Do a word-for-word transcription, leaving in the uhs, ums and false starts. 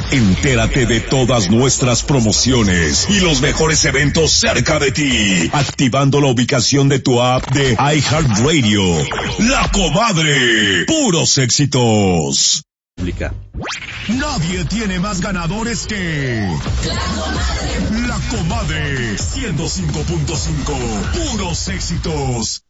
Entérate de todas nuestras promociones y los mejores eventos cerca de ti, activando la ubicación de tu app de iHeartRadio. La Comadre, puros éxitos. Nadie tiene más ganadores que La Comadre. ciento cinco punto cinco, puros éxitos.